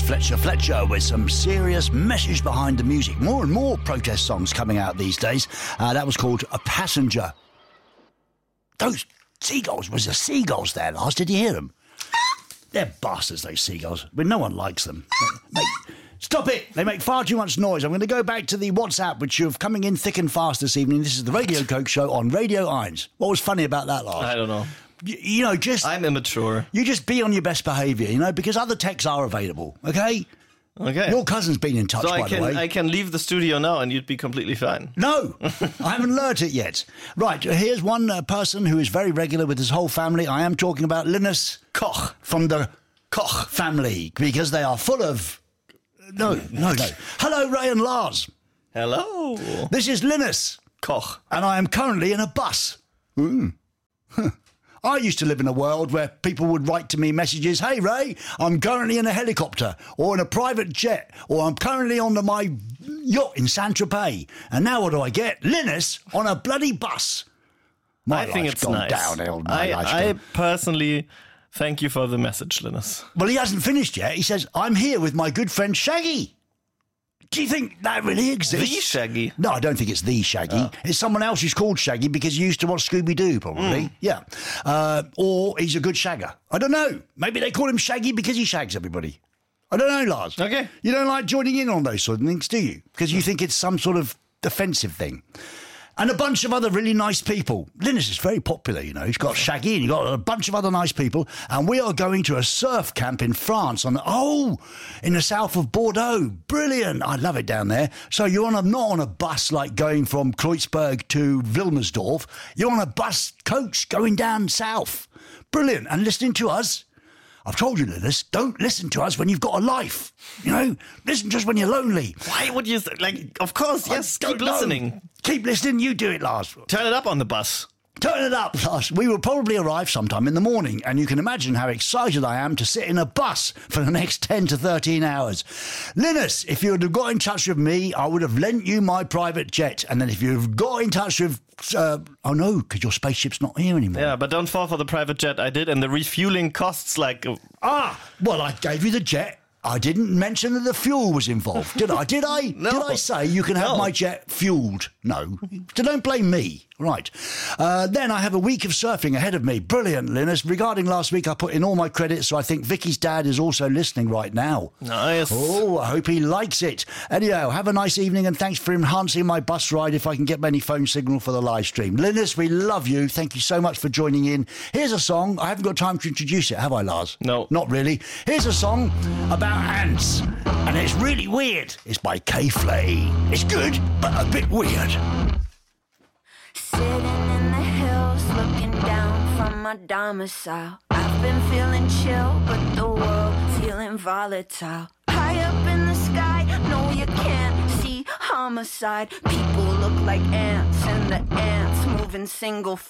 Fletcher with some serious message behind the music. More and more protest songs coming out these days. That was called A Passenger. Those seagulls, was the seagulls there, Lars? Did you hear them? They're bastards, those seagulls. But no one likes them. Stop it! They make far too much noise. I'm going to go back to the WhatsApp, which you're coming in thick and fast this evening. This is the Radio Coke Show on Radio Irons. What was funny about that, Lars? I don't know. You know, just... I'm immature. You just be on your best behaviour, you know, because other texts are available, okay? Okay. Your cousin's been in touch, by the way. I can leave the studio now and you'd be completely fine. No, I haven't learnt it yet. Right, here's one person who is very regular with his whole family. I am talking about Linus Koch from the Koch family, because they are full of... No. Hello, Ray and Lars. Hello. This is Linus Koch. And I am currently in a bus. I used to live in a world where people would write to me messages, hey, Ray, I'm currently in a helicopter or in a private jet or I'm currently on my yacht in Saint-Tropez. And now what do I get? Linus on a bloody bus. I think it's nice. Downhill. I personally thank you for the message, Linus. Well, he hasn't finished yet. He says, I'm here with my good friend Shaggy. Do you think that really exists? The Shaggy? No, I don't think it's the Shaggy. Oh. It's someone else who's called Shaggy because he used to watch Scooby-Doo, probably. Yeah. Or he's a good shagger. I don't know. Maybe they call him Shaggy because he shags everybody. I don't know, Lars. Okay. You don't like joining in on those sort of things, do you? Because you think it's some sort of offensive thing. And a bunch of other really nice people. Linus is very popular, you know. He's got Shaggy and he's got a bunch of other nice people. And we are going to a surf camp in France in the south of Bordeaux. Brilliant. I love it down there. So you're not on a bus like going from Kreuzberg to Wilmersdorf. You're on a bus coach going down south. Brilliant. And listening to us. I've told you, Linus, don't listen to us when you've got a life. You know, listen to us when you're lonely. Why would you... of course, yes, keep listening. Keep listening, you do it, Lars. Turn it up on the bus. Turn it up, Lars. We will probably arrive sometime in the morning, and you can imagine how excited I am to sit in a bus for the next 10 to 13 hours. Linus, if you would have got in touch with me, I would have lent you my private jet. And then if you've got in touch with... oh, no, because your spaceship's not here anymore. Yeah, but don't fall for the private jet I did, and the refueling costs like... Well, I gave you the jet. I didn't mention that the fuel was involved, did I? Did I? No. Did I say you can have my jet fueled? No. So don't blame me. Right. Then I have a week of surfing ahead of me. Brilliant, Linus. Regarding last week, I put in all my credits, so I think Vicky's dad is also listening right now. Nice. Oh, I hope he likes it. Anyhow, have a nice evening and thanks for enhancing my bus ride if I can get any phone signal for the live stream. Linus, we love you. Thank you so much for joining in. Here's a song. I haven't got time to introduce it, have I, Lars? No. Not really. Here's a song about ants, and it's really weird. It's by K-Flay. It's good, but a bit weird. Sitting in the hills, looking down from my domicile. I've been feeling chill, but the world feeling volatile. High up in the sky, no you can't see homicide. People look like ants, and the ants moving single file.